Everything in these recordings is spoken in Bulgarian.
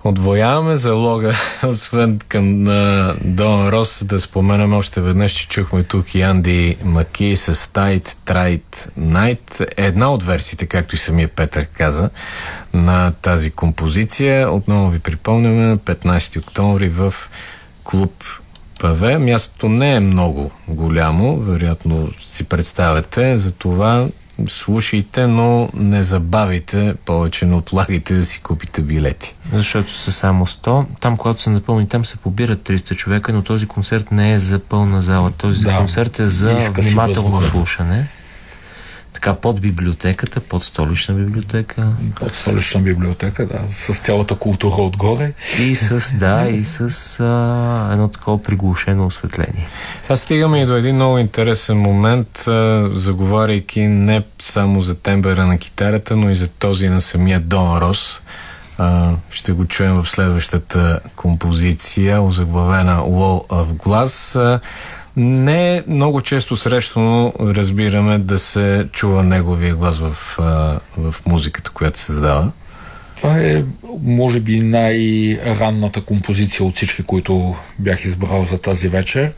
Отвояваме залога, освен към Дон Рос, да споменем още веднъж, че чухме тук и Анди Маки с Tight Tried Night. Една от версиите, както и самия Петър каза, на тази композиция. Отново ви припомняме, 15 октомври в клуб ПВ. Мястото не е много голямо, вероятно си представяте, затова слушайте, но не забавите повече, не отлагайте да си купите билети. Защото са само 100. Там, когато се напълни, там се побират 300 човека, но този концерт не е за пълна зала. Този концерт е за внимателно слушане. Така, под библиотеката, под столична библиотека. Под столична библиотека, да, с цялата култура отгоре. И с едно такова приглушено осветление. Сега стигаме и до един много интересен момент, заговаряйки не само за тембъра на китарата, но и за този на самия Дон Рос. Ще го чуем в следващата композиция, озаглавена Wall of Glass. Не е много често срещано, разбираме, да се чува неговия глас в музиката, която се създава. Това е, може би, най-ранната композиция от всички, които бях избрал за тази вечер.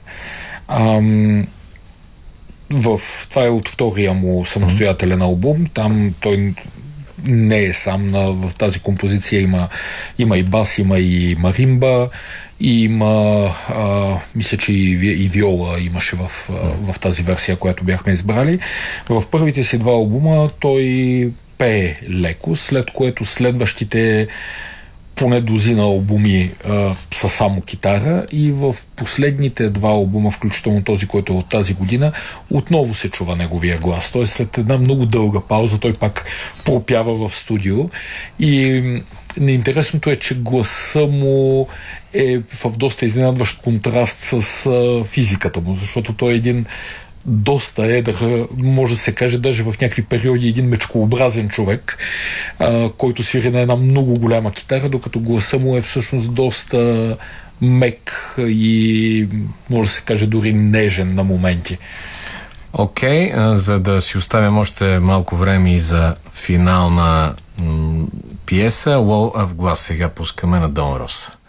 Това е от втория му самостоятелен албум. Там той не е сам в тази композиция. Има и бас, има и маримба, има мисля, че и виола имаше в тази версия, която бяхме избрали. В първите си два албума той пее леко, след което следващите поне дозина албуми са само китара, и в последните два албума, включително този, който е от тази година, отново се чува неговия глас. Тоест след една много дълга пауза той пак пропява в студио, и неинтересното е, че гласа му е в доста изненадващ контраст с физиката му, защото той е един доста едър, може да се каже даже в някакви периоди един мечкообразен човек, който свири на една много голяма китара, докато гласа му е всъщност доста мек и може да се каже дори нежен на моменти. Окей, за да си оставим още малко време и за финална пиеса, Wall of Glass сега пускаме на Дон Рос.